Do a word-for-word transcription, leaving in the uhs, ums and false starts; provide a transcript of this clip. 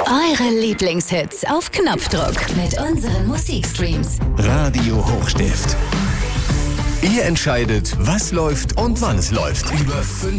Eure Lieblingshits auf Knopfdruck mit unseren Musikstreams. Radio Hochstift. Ihr entscheidet, was läuft und wann es läuft. Über